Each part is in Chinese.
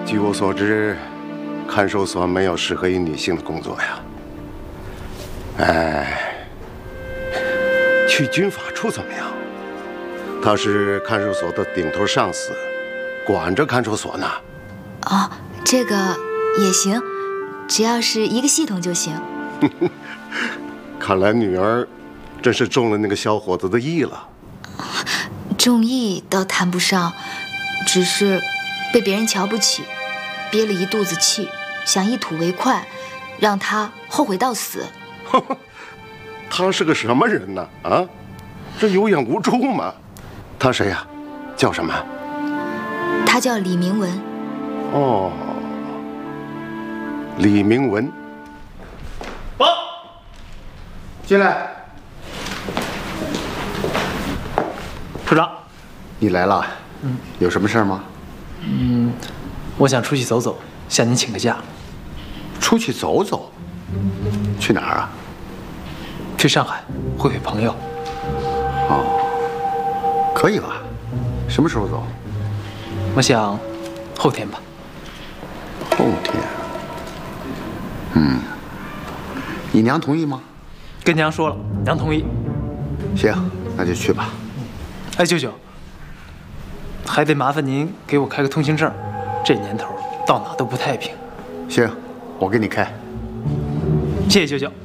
据我所知，看守所没有适合于女性的工作呀。去军法处怎么样？他是看守所的顶头上司，管着看守所呢。 哦，这个也行，只要是一个系统就行。 看来女儿真是中了那个小伙子的意了。 中意倒谈不上，只是被别人瞧不起，憋了一肚子气，想一吐为快，让他后悔到死。 他是个什么人呢？啊，这有眼无珠嘛。他谁呀？叫什么？ 他叫李明文。 哦，李明文。 报，进来。处长， 你来了。有什么事儿吗？ 我想出去走走，向您请个假。 出去走走？去哪儿啊？ 去上海会会朋友。 哦，可以吧？什么时候走？ 我想后天吧。 后天？你娘同意吗？ 跟娘说了，娘同意。 行，那就去吧。 哎，舅舅，还得麻烦您给我开个通行证，这年头到哪都不太平。 行，我给你开。 谢谢舅舅。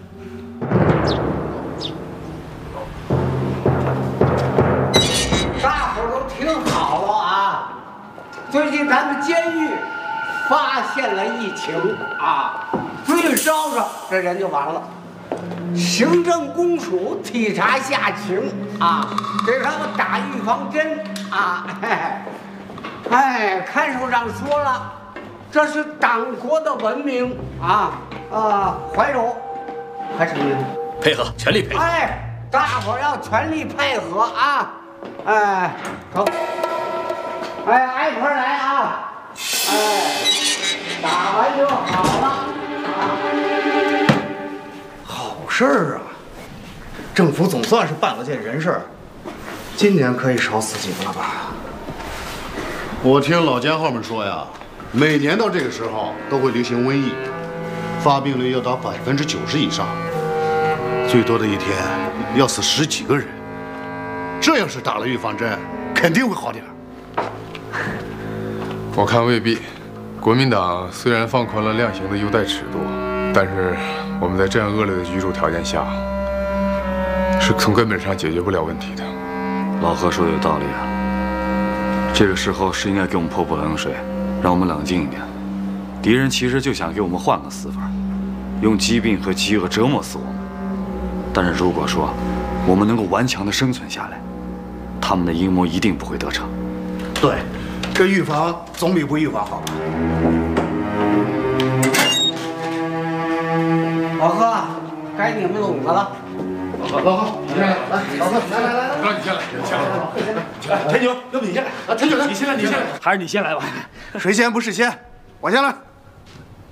大伙儿都听好了啊！最近咱们监狱发现了疫情啊，最招着这人就完了。行政公署体察下情啊，给他们打预防针啊！看守长说了，这是党国的文明啊！怀柔，还是您配合，全力配合。 大伙儿要全力配合啊！走，挨块来啊！打完就好了啊！ 好事儿啊！政府总算是办了件人事儿，今年可以少死几个了吧？ 我听老监号们说呀，每年到这个时候都会流行瘟疫，发病率要达90%以上，最多的一天要死10几个人。这要是打了预防针，肯定会好点儿。 我看未必。国民党虽然放宽了量刑的优待尺度，但是我们在这样恶劣的居住条件下，是从根本上解决不了问题的。 老何说的有道理啊，这个时候是应该给我们泼泼冷水，让我们冷静一点。敌人其实就想给我们换个死法，用疾病和饥饿折磨死我们。但是如果说我们能够顽强地生存下来，他们的阴谋一定不会得逞。 对，这预防总比不预防好吧？ 老何，该你们笼子了。 老何，你先来，来，老何，来， 让你先来， 陈九，要不你先来啊？陈九，你先来， 还是你先来吧。 谁先不是先？我先来。